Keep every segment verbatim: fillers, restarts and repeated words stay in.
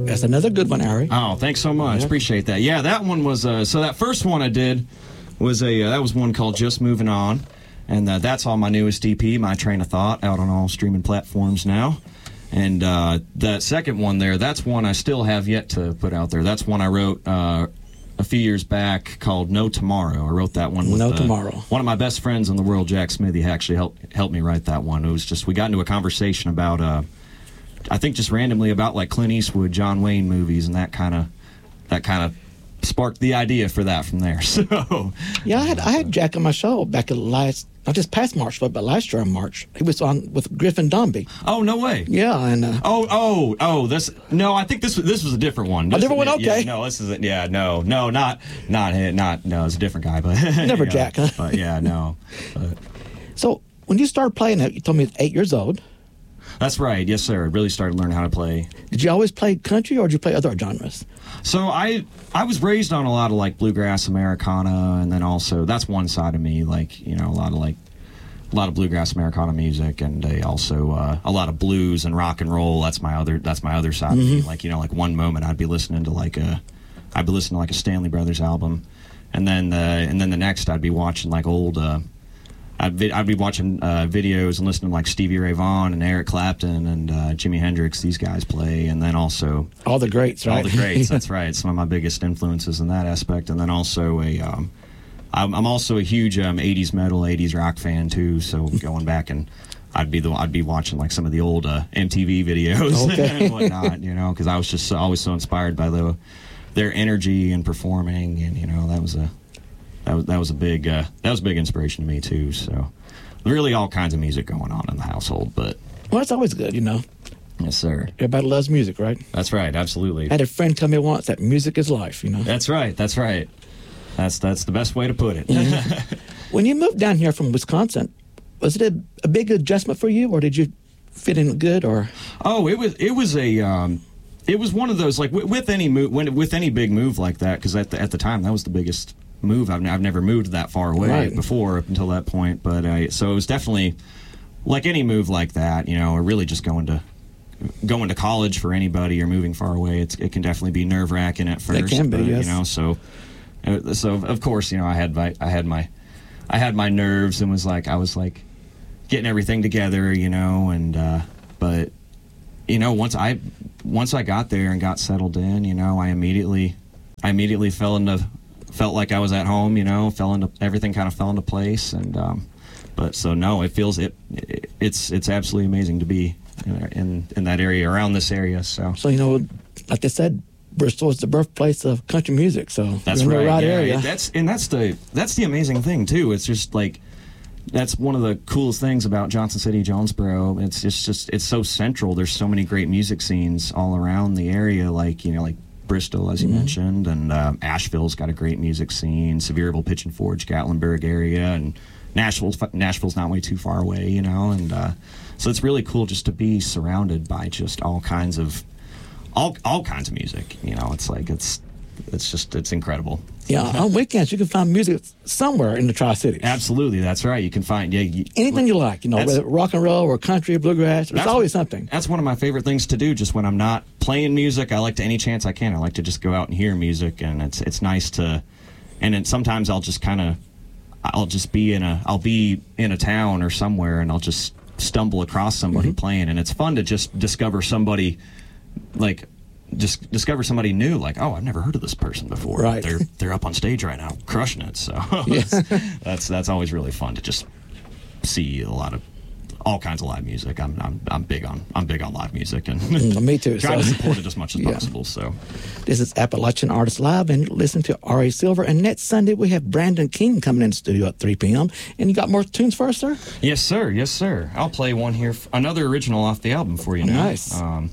That's another good one, Ari. Oh, thanks so much. Yeah. Appreciate that. Yeah, that one was, uh, so that first one I did was a, uh, that was one called Just Moving On. And uh, that's on my newest E P, My Train of Thought, out on all streaming platforms now. And uh, that second one there, that's one I still have yet to put out there. That's one I wrote uh, a few years back called No Tomorrow. I wrote that one with No uh, Tomorrow. One of my best friends in the world, Jack Smithy, actually helped helped me write that one. It was just, we got into a conversation about, uh, I think just randomly about like Clint Eastwood, John Wayne movies, and that kind of that kind of sparked the idea for that from there. So yeah, I had I had Jack on my show back in last, not just past March, but, but last year in March. He was on with Griffin Dombey. Oh, no way. Yeah, and uh, oh, oh, oh, this no, I think this this was a different one. This, a different one, yeah, okay. Yeah, no, this isn't. Yeah, no, no, not not him, not no, it's a different guy, but Never yeah, Jack, huh? But yeah, no. But, so when you started playing it, you told me at eight years old. that's right. Yes, sir. I really started learning how to play. Did you always play country, or did you play other genres? So I I was raised on a lot of like bluegrass, Americana, and then also that's one side of me, like you know a lot of like a lot of bluegrass, Americana music, and uh, also uh, a lot of blues and rock and roll. That's my other that's my other side Mm-hmm. of me. Like you know, like one moment I'd be listening to like a I'd be listening to like a Stanley Brothers album, and then the and then the next I'd be watching like old. Uh, I'd, vi- I'd be watching uh, videos and listening to like Stevie Ray Vaughan and Eric Clapton and uh, Jimi Hendrix. These guys play, and then also All the greats, right? all the greats. That's right. Some of my biggest influences in that aspect, and then also a. Um, I'm, I'm also a huge um, eighties metal, eighties rock fan too. So going back and I'd be the I'd be watching like some of the old uh, M T V videos Okay. and whatnot, you know, because I was just so, always so inspired by the their energy and performing, and you know that was a. That was that was a big uh, that was a big inspiration to me too. So, really, all kinds of music going on in the household. But Well, it's always good, you know. yes, sir. Everybody loves music, right? That's right. Absolutely. I had a friend tell me once that music is life, you know. That's right. That's right. That's that's the best way to put it. When you moved down here from Wisconsin, was it a, a big adjustment for you, or did you fit in good? Or Oh, it was it was a um, it was one of those like w- with any move when with any big move like that, because at the, at the time that was the biggest move. I've, I've never moved that far away Right. before up until that point, but uh, so it was definitely like any move like that, you know, or really just going to going to college for anybody or moving far away. It's, it can definitely be nerve wracking at first. It can be, but, yes. You know, so uh, so of course, you know, I had my I had my I had my nerves and was like I was like getting everything together, you know, and uh, but you know once I once I got there and got settled in, you know, I immediately I immediately fell into felt like I was at home, you know, fell into everything kind of fell into place, and um, but so no, it feels it, it it's it's absolutely amazing to be in, in in that area around this area. So so you know, like they said, Bristol is the birthplace of country music. So that's you're in right. the right yeah, area. it- that's and that's the that's the amazing thing too. It's just like that's one of the coolest things about Johnson City, Jonesboro. It's just just it's so central. There's so many great music scenes all around the area. Like you know, like Bristol, as you Mm-hmm. mentioned, and um, Asheville's got a great music scene. Sevierville, Pigeon Forge, Gatlinburg area, and Nashville's Nashville's not way too far away, you know. And uh, so it's really cool just to be surrounded by just all kinds of all all kinds of music. You know, it's like it's it's just it's incredible. Yeah, on weekends you can find music somewhere in the Tri-Cities. Absolutely, that's right. You can find yeah you, Anything you like, you know, That's- whether rock and roll or country, bluegrass. There's That's- always something. That's one of my favorite things to do. Just when I'm not playing music, I like to any chance I can. I like to just go out and hear music, and it's it's nice to. And then sometimes I'll just kind of, I'll just be in a I'll be in a town or somewhere, and I'll just stumble across somebody Mm-hmm. playing, and it's fun to just discover somebody, like. Just discover somebody new, like, oh, I've never heard of this person before. Right. They're they're up on stage right now, crushing it. So Yes. that's that's always really fun to just see a lot of all kinds of live music. I'm I'm I'm big on I'm big on live music and Mm, me too. trying So- to support it as much as Yeah. possible. So This is Appalachian Artists Live, and you listen to Ari Silver. And next Sunday, we have Brandon King coming in the studio at three p.m. And you got more tunes for us, sir? yes, sir, yes, sir. I'll play one here, f- another original off the album for you now. Nice. Um,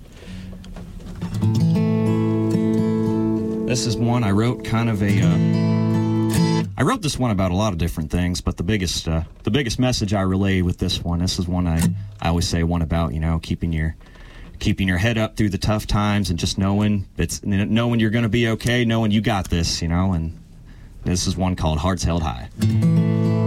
this is one I wrote, kind of a. Uh, I wrote this one about a lot of different things, but the biggest uh, the biggest message I relay with this one. This is one I I always say one about you know keeping your. keeping your head up through the tough times and just knowing it's knowing you're going to be okay, knowing you got this, you know. And this is one called Hearts Held High.